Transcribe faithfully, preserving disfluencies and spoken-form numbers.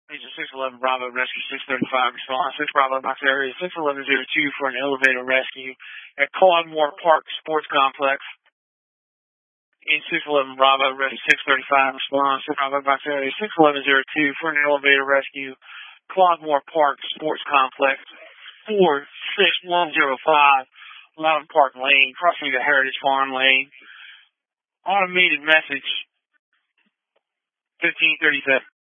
Agent six eleven Bravo Rescue six thirty-five response. six Bravo Box Area six eleven zero two for an elevator rescue at Clawmore Park Sports Complex. Agent six eleven Bravo Rescue six thirty-five response. six Bravo Box Area six eleven zero two for an elevator rescue, Clawmore Park Sports Complex. four six one zero five Loudon Park Lane, crossing the Heritage Farm Lane. Automated message fifteen thirty-seven.